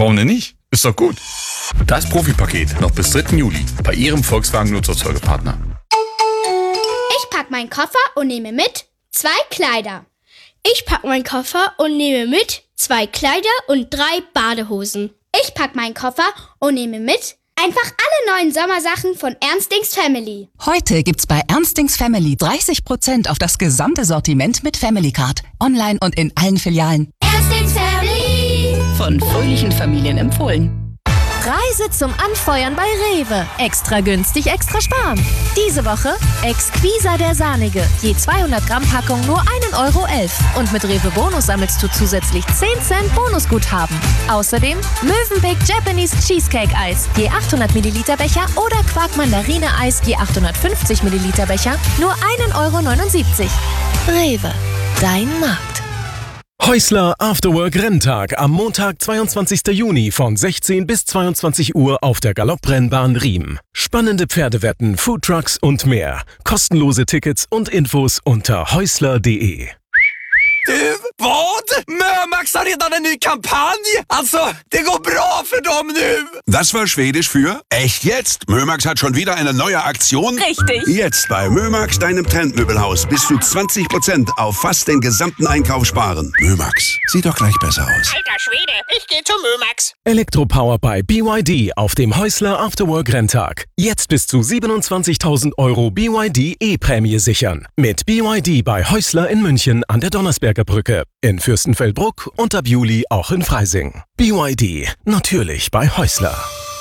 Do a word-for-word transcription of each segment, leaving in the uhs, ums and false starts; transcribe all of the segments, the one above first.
Warum denn nicht? Ist doch gut. Das Profipaket noch bis dritten Juli bei Ihrem Volkswagen-Nutzfahrzeugepartner. Ich pack meinen Koffer und nehme mit zwei Kleider. Ich pack meinen Koffer und nehme mit zwei Kleider und drei Badehosen. Ich pack meinen Koffer und nehme mit einfach alle neuen Sommersachen von Ernstings Family. Heute gibt's bei Ernstings Family dreißig Prozent auf das gesamte Sortiment mit Family Card. Online und in allen Filialen. Ernstings Family. Von fröhlichen Familien empfohlen. Reise zum Anfeuern bei Rewe. Extra günstig, extra sparen. Diese Woche Exquisa der Sahnige. Je zweihundert Gramm Packung nur ein Euro elf. Und mit Rewe Bonus sammelst du zusätzlich zehn Cent Bonusguthaben. Außerdem Mövenpick Japanese Cheesecake Eis. Je achthundert Milliliter Becher oder Quark Mandarine Eis. Je achthundertfünfzig Milliliter Becher. Nur ein Euro neunundsiebzig. Rewe. Dein Markt. Häusler Afterwork Renntag am Montag, zweiundzwanzigsten Juni von sechzehn bis zweiundzwanzig Uhr auf der Galopprennbahn Riem. Spannende Pferdewetten, Foodtrucks und mehr. Kostenlose Tickets und Infos unter häusler punkt de. Du, vad? Mömax har redan en ny kampanj! Alltså, det går bra för dem nu! Das war Schwedisch für echt jetzt? Mömax hat schon wieder eine neue Aktion? Richtig. Jetzt bei Mömax, deinem Trendmöbelhaus, bis zu zwanzig Prozent auf fast den gesamten Einkauf sparen. Mömax, sieht doch gleich besser aus. Alter Schwede, ich geh zu Mömax. Elektropower bei B Y D auf dem Häusler Afterwork Renntag. Jetzt bis zu siebenundzwanzigtausend Euro B Y D E-Prämie sichern. Mit B Y D bei Häusler in München an der Donnersberger Brücke, in Fürstenfeldbruck und ab Juli auch in Freising. B Y D, natürlich bei Häusler.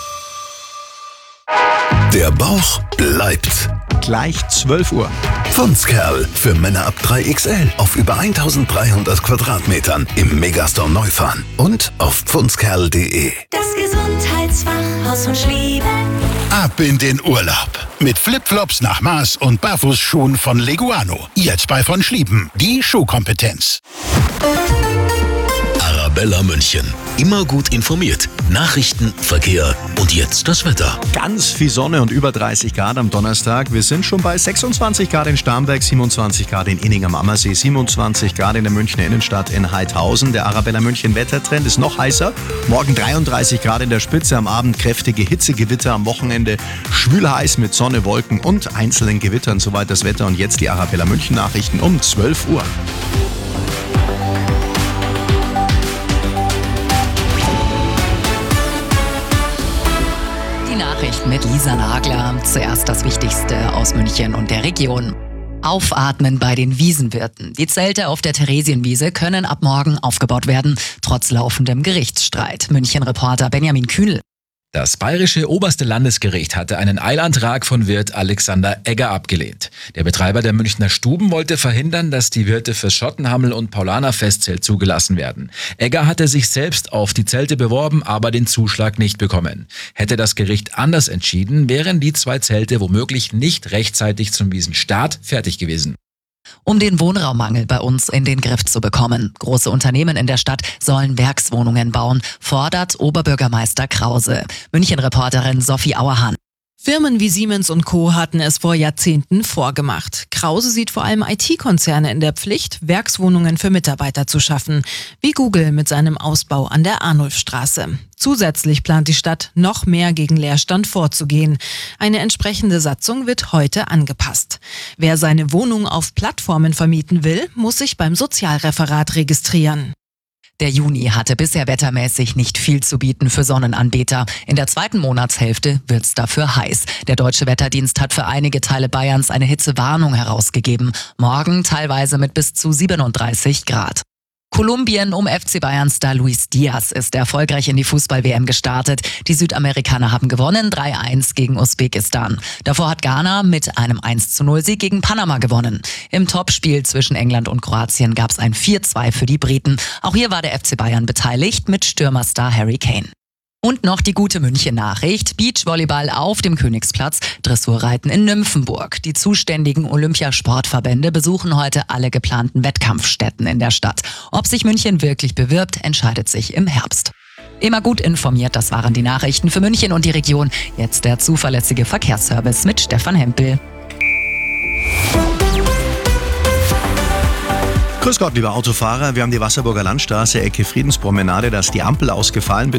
Der Bauch bleibt. Gleich zwölf Uhr. Funzkerl für Männer ab drei X L auf über eintausenddreihundert Quadratmetern im Megastore Neufahren und auf funzkerl punkt de. Das Gesundheitsfachhaus von Schlieben. Ab in den Urlaub. Mit Flipflops nach Maß und Barfußschuhen von Leguano. Jetzt bei von Schlieben. Die Schuhkompetenz. Arabella München. Immer gut informiert. Nachrichten, Verkehr und jetzt das Wetter. Ganz viel Sonne und über dreißig Grad am Donnerstag. Wir sind schon bei sechsundzwanzig Grad in Starnberg, siebenundzwanzig Grad in Inning am Ammersee, siebenundzwanzig Grad in der Münchner Innenstadt in Heidhausen. Der Arabella München Wettertrend ist noch heißer. Morgen dreiunddreißig Grad in der Spitze, am Abend kräftige Hitzegewitter, am Wochenende schwül-heiß mit Sonne, Wolken und einzelnen Gewittern. Soweit das Wetter und jetzt die Arabella München Nachrichten um zwölf Uhr. Nachrichten mit Lisa Nagler. Zuerst das Wichtigste aus München und der Region. Aufatmen bei den Wiesenwirten. Die Zelte auf der Theresienwiese können ab morgen aufgebaut werden, trotz laufendem Gerichtsstreit. München-Reporter Benjamin Kühnel. Das bayerische oberste Landesgericht hatte einen Eilantrag von Wirt Alexander Egger abgelehnt. Der Betreiber der Münchner Stuben wollte verhindern, dass die Wirte fürs Schottenhammel- und Paulaner-Festzelt zugelassen werden. Egger hatte sich selbst auf die Zelte beworben, aber den Zuschlag nicht bekommen. Hätte das Gericht anders entschieden, wären die zwei Zelte womöglich nicht rechtzeitig zum Wiesenstart fertig gewesen. Um den Wohnraummangel bei uns in den Griff zu bekommen. Große Unternehmen in der Stadt sollen Werkswohnungen bauen, fordert Oberbürgermeister Krause. München-Reporterin Sophie Auerhahn. Firmen wie Siemens und Co. hatten es vor Jahrzehnten vorgemacht. Krause sieht vor allem I T-Konzerne in der Pflicht, Werkswohnungen für Mitarbeiter zu schaffen, wie Google mit seinem Ausbau an der Arnulfstraße. Zusätzlich plant die Stadt, noch mehr gegen Leerstand vorzugehen. Eine entsprechende Satzung wird heute angepasst. Wer seine Wohnung auf Plattformen vermieten will, muss sich beim Sozialreferat registrieren. Der Juni hatte bisher wettermäßig nicht viel zu bieten für Sonnenanbeter. In der zweiten Monatshälfte wird's dafür heiß. Der Deutsche Wetterdienst hat für einige Teile Bayerns eine Hitzewarnung herausgegeben. Morgen teilweise mit bis zu siebenunddreißig Grad. Kolumbien um F C Bayern-Star Luis Diaz ist erfolgreich in die Fußball-W M gestartet. Die Südamerikaner haben gewonnen, drei eins gegen Usbekistan. Davor hat Ghana mit einem eins zu null Sieg gegen Panama gewonnen. Im Topspiel zwischen England und Kroatien gab es ein vier zwei für die Briten. Auch hier war der F C Bayern beteiligt mit Stürmerstar Harry Kane. Und noch die gute München-Nachricht. Beachvolleyball auf dem Königsplatz, Dressurreiten in Nymphenburg. Die zuständigen Olympiasportverbände besuchen heute alle geplanten Wettkampfstätten in der Stadt. Ob sich München wirklich bewirbt, entscheidet sich im Herbst. Immer gut informiert, das waren die Nachrichten für München und die Region. Jetzt der zuverlässige Verkehrsservice mit Stefan Hempel. Grüß Gott, lieber Autofahrer. Wir haben die Wasserburger Landstraße, Ecke Friedenspromenade, da ist die Ampel ausgefallen.